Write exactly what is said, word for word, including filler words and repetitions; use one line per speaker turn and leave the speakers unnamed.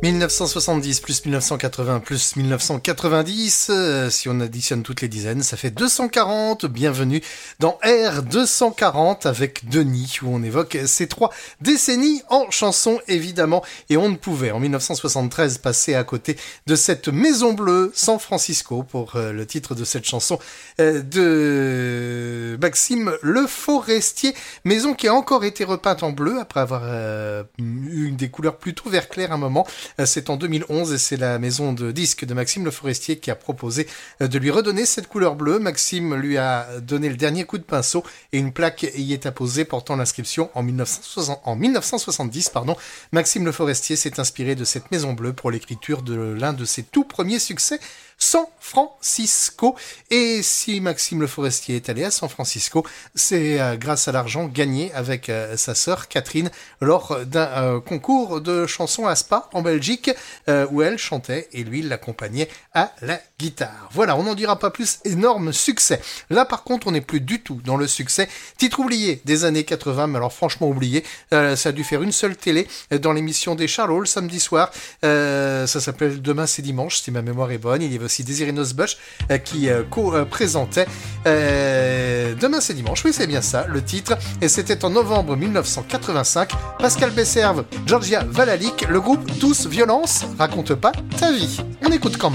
mille neuf cent soixante-dix plus mille neuf cent quatre-vingts plus mille neuf cent quatre-vingt-dix, euh, si on additionne toutes les dizaines, ça fait deux cent quarante. Bienvenue dans R deux cent quarante avec Denis, où on évoque ces trois décennies en chanson, évidemment. Et on ne pouvait, en mille neuf cent soixante-treize, passer à côté de cette Maison Bleue, San Francisco, pour euh, le titre de cette chanson euh, de Maxime Le Forestier. Maison qui a encore été repeinte en bleu, après avoir euh, eu des couleurs plutôt vert clair à un moment. C'est en deux mille onze et c'est la maison de disques de Maxime Le Forestier qui a proposé de lui redonner cette couleur bleue. Maxime lui a donné le dernier coup de pinceau et une plaque y est apposée portant l'inscription en mille neuf cent soixante, en mille neuf cent soixante-dix. Pardon. Maxime Le Forestier s'est inspiré de cette maison bleue pour l'écriture de l'un de ses tout premiers succès, San Francisco. Et si Maxime Le Forestier est allé à San Francisco, c'est euh, grâce à l'argent gagné avec euh, sa sœur Catherine lors d'un euh, concours de chansons à Spa en Belgique, euh, où elle chantait et lui l'accompagnait à la guitare. Voilà, on n'en dira pas plus, énorme succès. Là par contre, on n'est plus du tout dans le succès. Titre oublié des années quatre-vingts, mais alors franchement oublié, euh, ça a dû faire une seule télé euh, dans l'émission des Charlots le samedi soir. Euh, ça s'appelle Demain c'est dimanche, si ma mémoire est bonne. Il y avait aussi Désiré Nosbush euh, qui euh, co-présentait euh, Demain c'est dimanche, oui c'est bien ça le titre, et c'était en novembre mille neuf cent quatre-vingt-cinq. Pascal Besserve, Georgia Valalic, le groupe Tous Violence, raconte pas ta vie. On écoute quand même.